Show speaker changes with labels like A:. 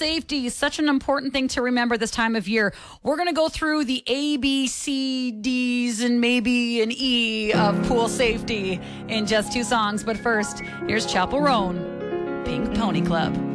A: safety, such an important thing to remember this time of year. We're going to go through the A, B, C, D's, and maybe an E of pool safety in just 2 songs. But first, here's Chapel Roan, Pink Pony Club.